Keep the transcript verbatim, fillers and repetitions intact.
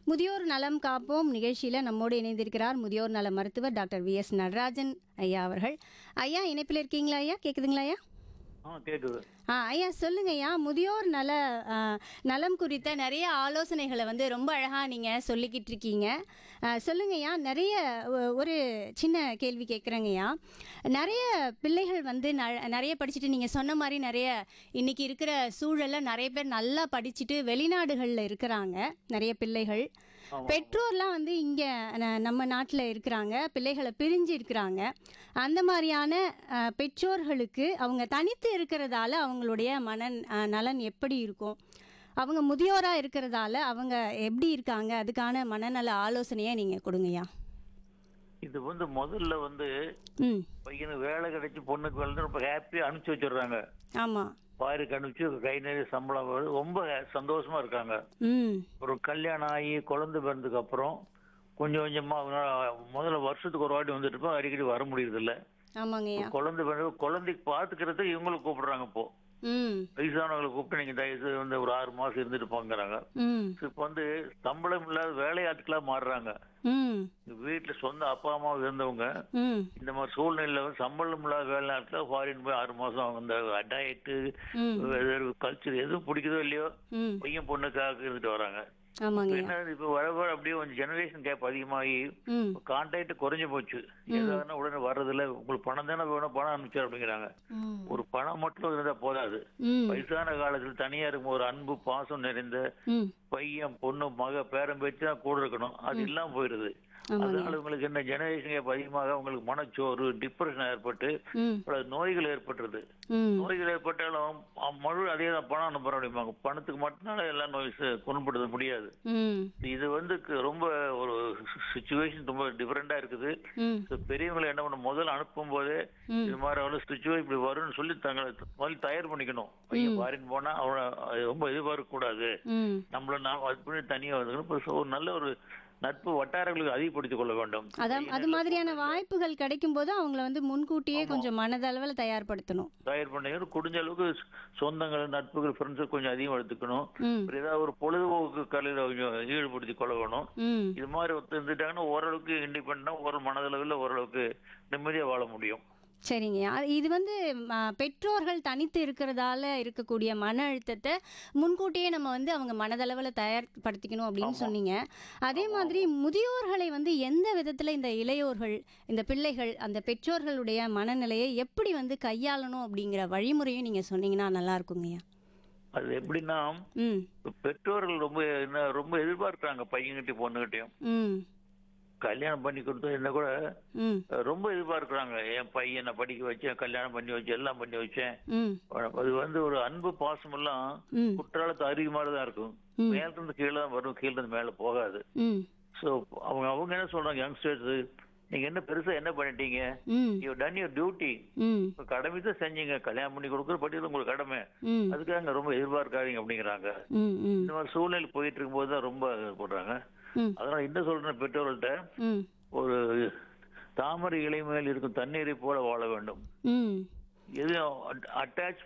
முதியோர் நலம் காப்போம் நிகழ்ச்சியில் நம்மோடு இணைந்திருக்கிறார் முதியோர் நல மருத்துவர் டாக்டர் வி எஸ் நடராஜன் ஐயா அவர்கள். ஐயா இணைப்பில் இருக்கீங்களா ஐயா? கேட்குதுங்களா ஐயா? ஆ கேக்குது. ஆ ஐயா சொல்லுங்க ஐயா. முதியோர் நல ஆ, நலம் குறித்த நிறைய ஆலோசனைகளை வந்து ரொம்ப அழகாக நீங்கள் சொல்லிக்கிட்டு இருக்கீங்க. ஆ, சொல்லுங்க ஐயா. நிறைய ஒ- ஒரு சின்ன கேள்வி கேட்குறேங்க ஐயா. நிறைய பிள்ளைகள் வந்து ந- நிறைய படிச்சுட்டு நீங்கள் சொன்ன மாதிரி நிறைய இன்னைக்கு இருக்கிற சூழலில் நிறைய பேர் நல்லா படிச்சுட்டு வெளிநாடுகளில் இருக்கிறாங்க நிறைய பிள்ளைகள். ஆமா. பெற்றோர்லாம் வந்து இங்கே நம்ம நாட்டில் இருக்கிறாங்க, பிள்ளைகளை பிரிஞ்சு இருக்கிறாங்க. அந்த மாதிரியான அஹ், பெற்றோர்களுக்கு அவங்க தனித்து இருக்கிறதால அவங்களுடைய மன அஹ், நலன் எப்படி இருக்கும், அவங்க முதியோராக இருக்கிறதால அவங்க எப்படி இருக்காங்க, அதுக்கான மனநல ஆலோசனையை நீங்கள் கொடுங்கய்யா. இது வந்து முதல்ல வந்து ம் பையனுக்கு வேலை கிடைச்சி பொண்ணுக்கு வேலை ரொம்ப ஹாப்பியா அனுப்பிச்சு வச்சிடுறாங்க. ஆமாம். பாருக்கு அனுப்பிச்சு கை நிறைய சம்பளம் வருது, ரொம்ப சந்தோஷமா இருக்காங்க. ம் ஒரு கல்யாணம் ஆகி குழந்தை பிறந்ததுக்கு அப்புறம் கொஞ்சம் கொஞ்சமா அவங்களால முதல்ல வருஷத்துக்கு ஒரு வாட்டி வந்துட்டு இருப்போம், அடிக்கடி வர முடியறது இல்ல. ஆமாங்கய்யா. குழந்தை பிறகு குழந்தைக்கு பாத்துக்கிறதுக்கு இவங்களுக்கு கூப்பிடுறாங்க. இப்போ ம் வயசானவங்களை கூப்பிட்டு நீங்க தயவு வந்து ஒரு ஆறு மாசம் இருந்துட்டு போங்கிறாங்க. ம் இப்ப வந்து சம்பளம் இல்லாத வேலையாட்களா மாறுறாங்க. ம் வீட்டுல சொந்த அப்பா அம்மா இருந்தவங்க ம் இந்த மாதிரி சூழ்நிலையில வந்து சம்பளம் இல்லாத வேலை நேரத்தில் ஃபாரின் போய் ஆறு மாசம் அவங்க இந்த டயட்டு ம் கல்ச்சர் எதுவும் பிடிக்குதோ இல்லையோ ம் பையன் பொண்ணுக்காக இருந்துட்டு வராங்க. ஆமாங்கய்யா. என்ன இப்ப வர வர அப்படியே கொஞ்சம் ஜெனரேஷன் கேப் அதிகமாகி ம் கான்டாக்ட் குறைஞ்சு போச்சு. ஏதாவது உடனே வர்றதில்ல, உங்களுக்கு பணம் தானே வேணும், பணம் அனுப்பிச்சார் அப்படிங்கிறாங்க. ம் ஒரு பணம் மட்டும் இருந்தா போதாது. ம் வயசான காலத்தில் தனியா இருக்கும் ஒரு அன்பு பாசம் நிறைந்த ம் பையன் பொண்ணு மக பேரம் பேச்சு தான் கூட இருக்கணும். அது இல்லாம போயிருது. ஆமாங்க. அதனால உங்களுக்கு என்ன ஜெனரேஷன் கேப் அதிகமாக உங்களுக்கு மனச்சோறு டிப்ரெஷன் ஏற்பட்டு ம் பல நோய்கள் ஏற்பட்டுருது. ம் நோய்கள் ஏற்பட்டாலும் அ- முழு அதே தான் பணம் அனுப்புற அப்படிம்பாங்க. பணத்துக்கு மட்டும்னால எல்லா நோய் ச- குணப்படுத்த முடியாது. ம் இது வந்து க- ரொம்ப ஒரு சுச்சுவேஷன் ரொம்ப டிஃபரெண்டா இருக்குது. ம் So, பெரியவங்களை என்ன பண்ண முதல்ல அனுப்பும் போதே ம் இது மாதிரி அவ்வளவு சுச்சுவேஷன் இப்படி வரும்னு சொல்லி தங்களை முதல்ல தயார் பண்ணிக்கணும். பையன் ஃபாரின் போனா அவனை அது ரொம்ப எதிர்பார்க்க கூடாது. ம் நம்மள நான் அது பண்ணி தனியா வந்துக்கணும். இப்ப ஒரு நல்ல ஒரு நட்பு வட்டாரங்களுக்கு அதிகப்படுத்திக் கொள்ள வேண்டும். அதான் அது மாதிரியான வாய்ப்புகள் கிடைக்கும் போது அவங்கள வந்து முன்கூட்டியே கொஞ்சம் மனதளவில் தயார்படுத்தணும். தயார் பண்ணிக்கணும். குடிஞ்ச அளவுக்கு சொந்தங்கள் நட்புகள் ஃப்ரெண்ட்ஸ் கொஞ்சம் அதிகம் எடுத்துக்கணும். ம் அப்புறம் ஏதாவது ஒரு பொழுதுபோக்கு கலையில கொஞ்சம் ஈடுபடுத்தி கொள்ள வேணும். ம் இது மாதிரி ஒருத்தர் இருந்துட்டாங்கன்னா ஓரளவுக்கு இண்டிபெண்டா ஒரு மனதளவில் ஓரளவுக்கு நிம்மதியா வாழ முடியும். சரிங்க. அது- இது வந்து ம, பெற்றோர்கள் தனித்து இருக்கிறதால இருக்கக்கூடிய மன அழுத்தத்தை முன்கூட்டியே நம்ம வந்து அவங்க மனதளவில் தயார்படுத்திக்கணும் அப்படின்னு சொன்னீங்க. அதே மாதிரி முதியோர்களை வந்து எந்த விதத்தில் இந்த இளையோர்கள், இந்த பிள்ளைகள், அந்த பெற்றோர்களுடைய மனநிலையை எப்படி வந்து கையாளணும் அப்படிங்கிற வழிமுறையும் நீங்கள் சொன்னீங்கன்னா நல்லா இருக்குங்கய்யா. அது எப்படின்னா ம் இப்ப பெற்றோர்கள் ரொம்ப என்ன ரொம்ப எதிர்பார்க்கறாங்க பையன்கிட்டயும் பொண்ணுகிட்டயும். ம் கல்யாணம் பண்ணி கொடுத்தா என்ன கூட ம் அஹ், ரொம்ப எதிர்பார்க்கறாங்க. என் பையனை படிக்க வச்சேன், கல்யாணம் பண்ணி வச்சேன், எல்லாம் பண்ணி வச்சேன். ம் அது வந்து ஒரு அன்பு பாசம் எல்லாம் ம் குற்றாலத்து அருவி மாதிரி தான் இருக்கும். ம். மேல இருந்து கீழே தான் வரும், கீழே இருந்து மேல போகாது. ம் சோ அவங்க அவங்க என்ன சொல்றாங்க யங்ஸ்டர்ஸ், நீங்க என்ன பெருசா என்ன பண்ணிட்டீங்க, ம் யூ டன் யுவர் டியூட்டி, ம் கடமை தான் செஞ்சீங்க, கல்யாணம் பண்ணி கொடுக்குற படிக்கிறது உங்களுக்கு கடமை, ம் அதுக்காக ரொம்ப எதிர்பார்க்காதீங்க அப்படிங்கிறாங்க. ம் ம் இந்த மாதிரி சூழ்நிலை போயிட்டு இருக்கும்போது தான் ரொம்ப போடுறாங்க. ம் அதனால என்ன சொல்றேன் பெற்றோர்கள்ட்ட, ம் ஒரு தாமரை இலை மேல் இருக்கும் தண்ணீரை போல வாழ வேண்டும். ம் எதுவும் அட்டாச்